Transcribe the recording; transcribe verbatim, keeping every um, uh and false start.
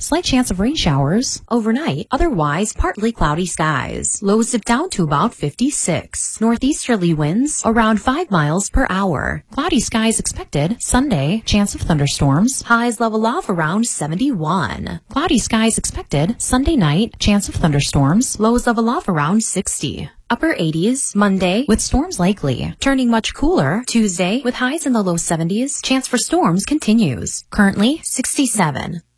slight chance of rain showers. Overnight, otherwise partly cloudy skies. Lows dip down to about fifty-six. Northeasterly winds around five miles per hour. Cloudy skies expected. Sunday, chance of thunderstorms. Highs level off around seventy-one. Cloudy skies expected. Sunday night, chance of thunderstorms. Lows level off around sixty. Upper eighties, Monday, with storms likely. Turning much cooler, Tuesday, with highs in the low seventies. Chance for storms continues. Currently, sixty-seven.